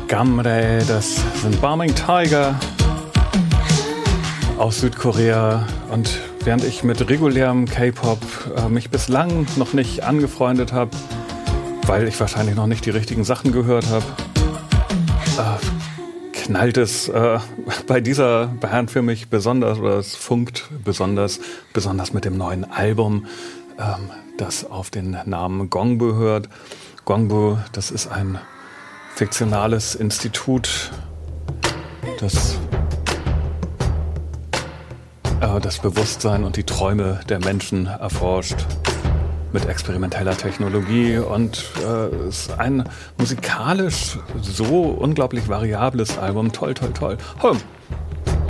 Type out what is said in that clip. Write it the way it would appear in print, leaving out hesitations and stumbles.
Gamrae, das sind Barming Tiger aus Südkorea. Und während ich mit regulärem K-Pop mich bislang noch nicht angefreundet habe, weil ich wahrscheinlich noch nicht die richtigen Sachen gehört habe, knallt es bei dieser Band für mich besonders, oder es funkt besonders mit dem neuen Album, das auf den Namen Gongbu hört. Gongbu, das ist ein fiktionales Institut, das das Bewusstsein und die Träume der Menschen erforscht mit experimenteller Technologie, und es ist ein musikalisch so unglaublich variables Album. Toll.